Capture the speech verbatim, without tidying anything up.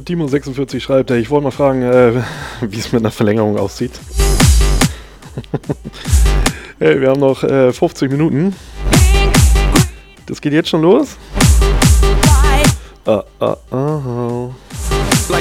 Und Timo sechsundvierzig schreibt, ich wollte mal fragen, äh, wie es mit einer Verlängerung aussieht. Hey, wir haben noch äh, fünfzig Minuten. Das geht jetzt schon los. Ah, ah, ah.